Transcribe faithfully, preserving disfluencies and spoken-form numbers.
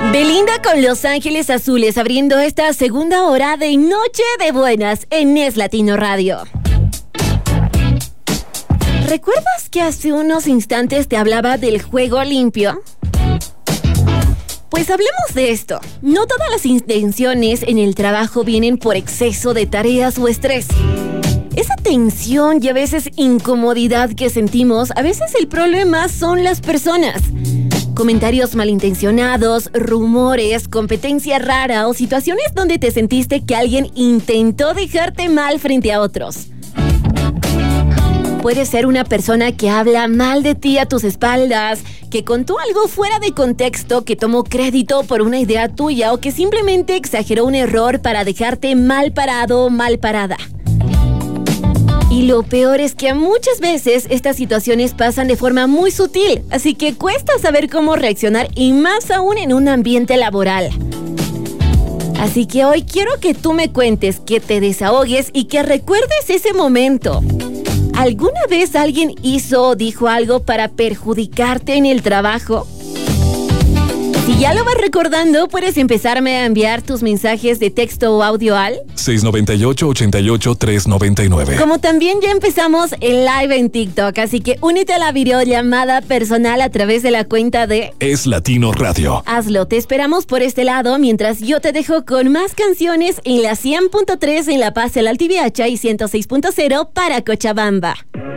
Belinda con Los Ángeles Azules abriendo esta segunda hora de Noche de Buenas en Es Latino Radio. ¿Recuerdas que hace unos instantes te hablaba del juego limpio? Pues hablemos de esto. No todas las intenciones en el trabajo vienen por exceso de tareas o estrés. Esa tensión y a veces incomodidad que sentimos, a veces el problema son las personas. Comentarios malintencionados, rumores, competencia rara o situaciones donde te sentiste que alguien intentó dejarte mal frente a otros. Puede ser una persona que habla mal de ti a tus espaldas, que contó algo fuera de contexto, que tomó crédito por una idea tuya o que simplemente exageró un error para dejarte mal parado o mal parada. Y lo peor es que muchas veces estas situaciones pasan de forma muy sutil, así que cuesta saber cómo reaccionar y más aún en un ambiente laboral. Así que hoy quiero que tú me cuentes, que te desahogues y que recuerdes ese momento. ¿Alguna vez alguien hizo o dijo algo para perjudicarte en el trabajo? Si ya lo vas recordando, puedes empezarme a enviar tus mensajes de texto o audio al seis nueve ocho, ocho ocho, tres nueve nueve. Como también ya empezamos el live en TikTok, así que únete a la videollamada personal a través de la cuenta de Es Latino Radio. Hazlo, te esperamos por este lado mientras yo te dejo con más canciones en la cien punto tres en La Paz, el Altiviacha y ciento seis punto cero para Cochabamba.